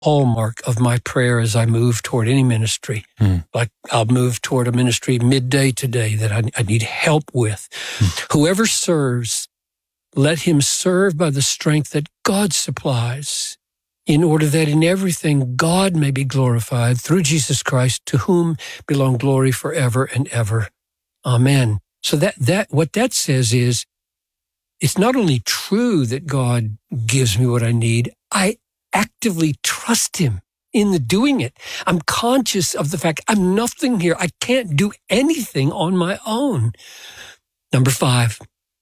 hallmark of my prayer as I move toward any ministry. Like I'll move toward a ministry midday today that I need help with. Whoever serves, let him serve by the strength that God supplies, in order that in everything God may be glorified through Jesus Christ, to whom belong glory forever and ever. Amen. So what that says is, it's not only true that God gives me what I need, I actively trust him in the doing it. I'm conscious of the fact I'm nothing here. I can't do anything on my own. Number 5,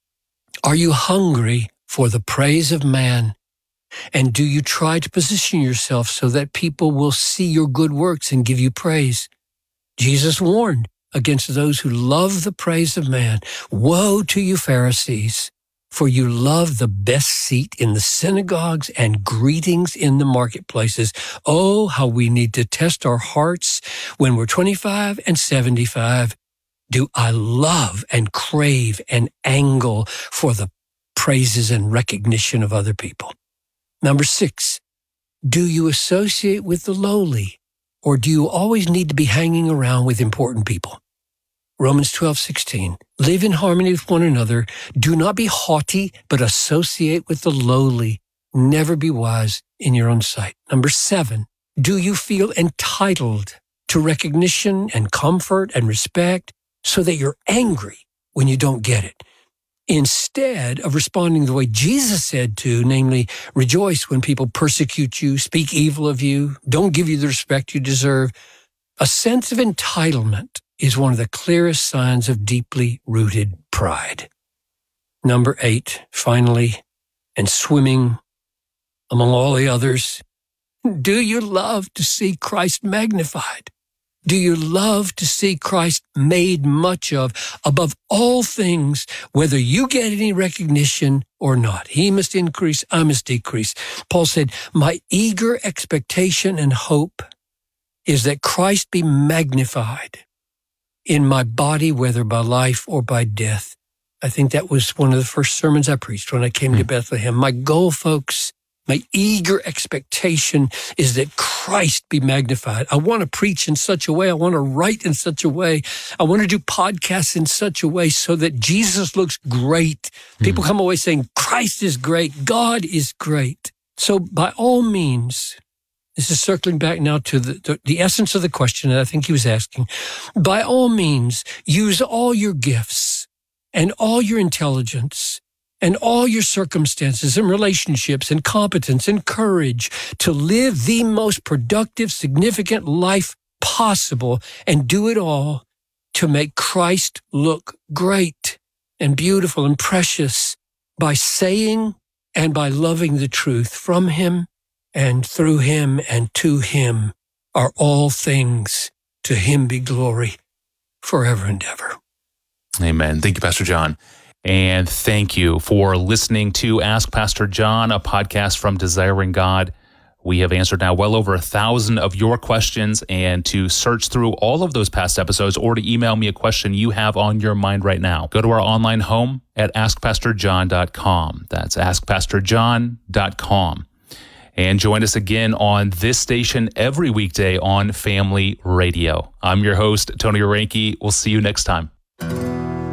are you hungry for the praise of man? And do you try to position yourself so that people will see your good works and give you praise? Jesus warned against those who love the praise of man. Woe to you, Pharisees, for you love the best seat in the synagogues and greetings in the marketplaces. Oh, how we need to test our hearts when we're 25 and 75. Do I love and crave and angle for the praises and recognition of other people? Number 6, do you associate with the lowly, or do you always need to be hanging around with important people? Romans 12:16, live in harmony with one another. Do not be haughty, but associate with the lowly. Never be wise in your own sight. Number 7, do you feel entitled to recognition and comfort and respect so that you're angry when you don't get it, instead of responding the way Jesus said to, namely, rejoice when people persecute you, speak evil of you, don't give you the respect you deserve? A sense of entitlement is one of the clearest signs of deeply rooted pride. Number 8, finally, and swimming among all the others, do you love to see Christ magnified? Do you love to see Christ made much of above all things, whether you get any recognition or not? He must increase, I must decrease. Paul said, my eager expectation and hope is that Christ be magnified in my body, whether by life or by death. I think that was one of the first sermons I preached when I came to Bethlehem. My goal, folks, my eager expectation is that Christ be magnified. I want to preach in such a way. I want to write in such a way. I want to do podcasts in such a way so that Jesus looks great. People come away saying, Christ is great. God is great. So by all means, this is circling back now to the essence of the question that I think he was asking. By all means, use all your gifts and all your intelligence and all your circumstances and relationships and competence and courage to live the most productive, significant life possible, and do it all to make Christ look great and beautiful and precious by saying and by loving the truth. From him and through him and to him are all things. To him be glory forever and ever. Amen. Thank you, Pastor John. And thank you for listening to Ask Pastor John, a podcast from Desiring God. We have answered now well over 1,000 of your questions, and to search through all of those past episodes or to email me a question you have on your mind right now, go to our online home at askpastorjohn.com. That's askpastorjohn.com. And join us again on this station every weekday on Family Radio. I'm your host, Tony Orenke. We'll see you next time.